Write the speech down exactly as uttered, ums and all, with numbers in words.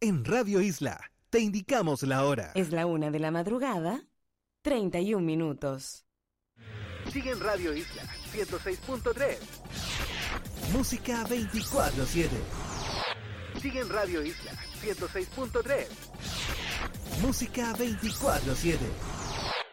En Radio Isla, te indicamos la hora. Es la una de la madrugada, treinta y un minutos. Sigue en Radio Isla, ciento seis punto tres. Música veinticuatro siete. Sigue en Radio Isla, ciento seis punto tres. Música veinticuatro siete.